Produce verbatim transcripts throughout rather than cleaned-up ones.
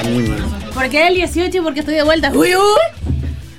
niña. Porque es el dieciocho y porque estoy de vuelta. ¡Uy, uy!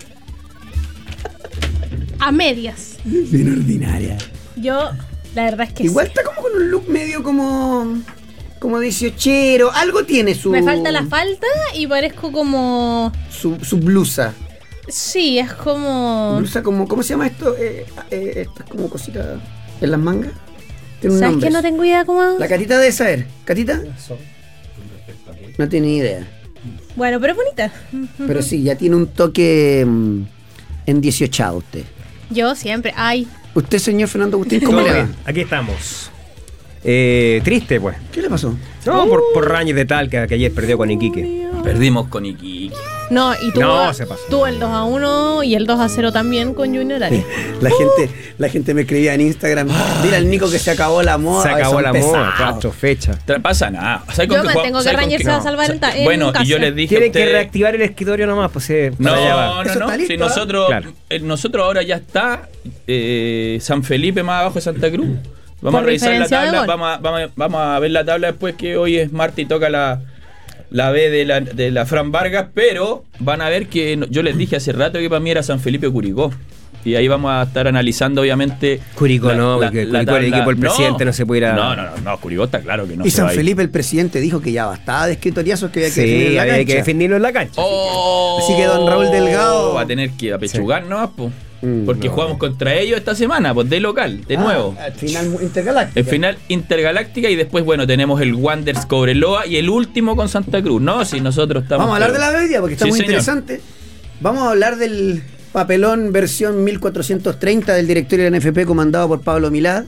A medias. Bien ordinaria. Yo, la verdad es que igual sí. está como con un look medio como... Como dieciochero. Algo tiene su... Me falta la falda y parezco como... Su, su blusa. Sí, es como... Blusa como... ¿Cómo se llama esto? Eh, eh, esto es como cosita en las mangas. Tiene un ¿Sabes nombre. que no tengo idea cómo? La Catita debe saber. ¿Catita? No tiene ni idea. Bueno, pero es bonita. Pero sí, ya tiene un toque mm, en dieciochado usted. Yo siempre. Ay. Usted, señor Fernando Agustín, ¿cómo Todo le va? bien, aquí estamos. Eh, triste, pues. ¿Qué le pasó? No, por, por Rañez de Talca, que ayer perdió con Iquique. Perdimos con Iquique. No, y tú, No, se pasó. tú el dos a uno y el dos a cero también con Junior Arias. La gente, la gente me escribía en Instagram. Dile al Nico que se acabó la moda. Se acabó Son la pesados. moda, cuatro fechas. No pasa nada. ¿Sabes Yo con qué mantengo jugamos? que ¿Sabes con Rañez qué? se va a No. salvar en, ta- en Bueno, casa. y yo les dije a Tienen que ustedes- reactivar el escritorio nomás, pues eh, para allá va. No, Eso no, no. está listo, Si ¿eh? nosotros, Claro. eh, nosotros ahora ya está eh, San Felipe más abajo de Santa Cruz. Vamos Por a revisar la diferencia de tabla, gol. vamos a, vamos, a, vamos a ver la tabla después, que hoy es martes y toca la, la B de la, de la Fran Vargas, pero van a ver que no- yo les dije hace rato que para mí era San Felipe Curicó. Y ahí vamos a estar analizando, obviamente. Curicó la- no, la- porque la Curicó el tabla. equipo del presidente no se puede ir a- No, no, no, no, Curicó está claro que no Y se San va a ir. Felipe, el presidente, dijo que ya bastaba de escritoriazos que había que definir en Sí, la había cancha. que defenderlo en la cancha. Oh, Así que don Raúl Delgado- va a tener que apechugar nomás, po. Mm, Porque no. jugamos contra ellos esta semana, pues de local, de Ah, nuevo. Al final intergaláctico. El final intergaláctica y después, bueno, tenemos el Wanderers Cobreloa y el último con Santa Cruz. No, si nosotros estamos. Vamos a hablar de la B hoy día porque está Sí, muy señor. interesante. Vamos a hablar del papelón versión mil cuatrocientos treinta del directorio de la N F P comandado por Pablo Milad.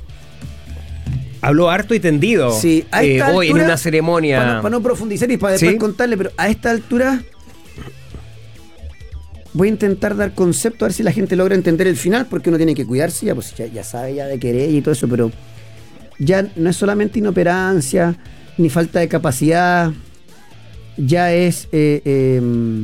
Habló harto y tendido. Sí, a eh, esta hoy en altura, una ceremonia. Para no, para no profundizar y para después ¿Sí? contarle, pero a esta altura voy a intentar dar concepto a ver si la gente logra entender el final, porque uno tiene que cuidarse, ya, pues ya, ya sabe ya de querer y todo eso, pero ya no es solamente inoperancia ni falta de capacidad, ya es eh, eh,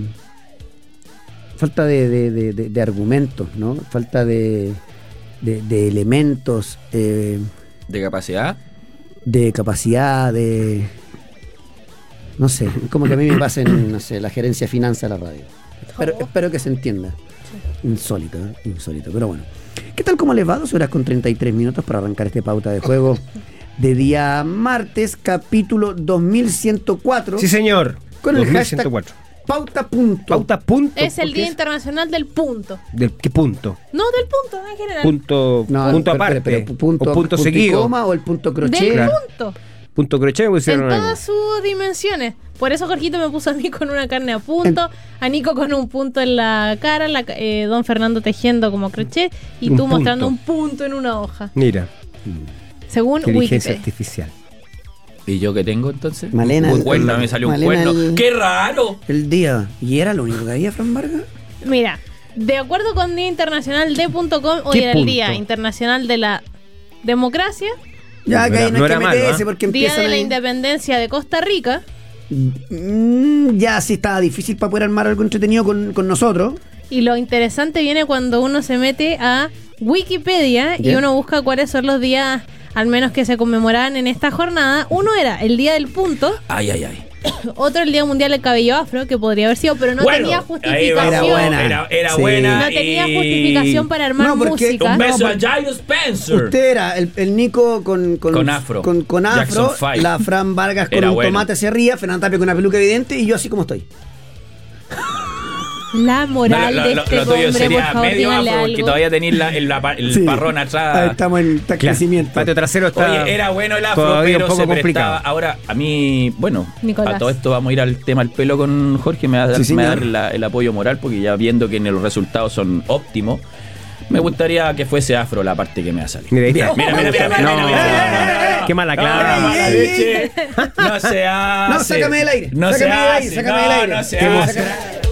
falta de, de, de, de, de argumentos, ¿no? Falta de, de, de elementos, eh, ¿De capacidad? de capacidad, de... No sé, como que a mí me pasa en, no sé, la gerencia de finanzas de la radio. Espero, espero que se entienda. Insólito, ¿eh? Insólito, pero bueno. ¿Qué tal, cómo les va? Dos horas con treinta y tres minutos para arrancar este pauta de juego de día martes, capítulo dos mil ciento cuatro. Sí, señor. Con el dos mil hashtag ciento cuatro. pauta punto. Pauta punto. Es el ¿por Día qué Internacional del Punto. ¿Del qué punto? No, del punto en general. Punto, No, punto pero- aparte. pero- pero punto, o punto, punto y seguido. coma o el punto crochet. Del Claro. punto. Punto crochet. pues, En hicieron algo. todas sus dimensiones. Por eso Jorgito me puso a mí con una carne a punto, a Nico con un punto en la cara, la, eh, don Fernando tejiendo como crochet y Un tú punto. mostrando un punto en una hoja. Mira, Según inteligencia Wikipedia. artificial. ¿Y yo qué tengo entonces? Malena, Un el- cuerno, el- me salió un Malena, cuerno. el- ¡Qué raro! El día. ¿Y era lo único que había, Fran Vargas? Mira, de acuerdo con Día Internacional de punto com, hoy ¿Qué era el punto? Día Internacional de la Democracia, Ya, No que era- ahí no, no hay que era malo, meterse ¿eh? porque Día empiezan de la ahí. Independencia de Costa Rica. Mm, ya sí estaba difícil para poder armar algo entretenido con, con nosotros. Y lo interesante viene cuando uno se mete a Wikipedia y Ya. uno busca cuáles son los días, al menos que se conmemoraban en esta jornada. Uno era el Día del Punto, Ay, ay, ay. otro el Día Mundial del Cabello Afro, que podría haber sido, pero no Bueno, tenía ahí va. justificación. Era buena. Era, era Sí. buena. No tenía y- justificación para armar No, porque- música. Un beso No, a porque- Jairo Spencer. Usted era el, el Nico con, con, Con afro. Con, con Jackson afro, Five. la Fran Vargas con Era un bueno. tomate hacia arriba, Fernanda Tapia con una peluca evidente y yo así como estoy. La moral No, lo- de lo- este lo tuyo hombre, por sería favor, medio díganle afro, porque algo. todavía tenéis la, el, la- el Sí. parrón Ahí atrás. estamos en está crecimiento. Patio trasero está. Oye, era bueno el afro, todavía pero un poco se complicado. prestaba. Ahora, a mí, bueno, Nicolás. a todo esto vamos a ir al tema del pelo con Jorge. Me va a dar, Sí, me va a señor. dar la- el apoyo moral, porque ya viendo que los resultados son óptimos, me gustaría que fuese afro la parte que me va a salir. Mira, ahí está. Mira, mira, mira, mira, No. mira, mira, mira, mira. Qué mala No, clara. mala Ey, ey, leche. No se hace. No, sácame del aire, No se sácame del aire, hace. sácame del No, aire. no se Qué hace. emoción.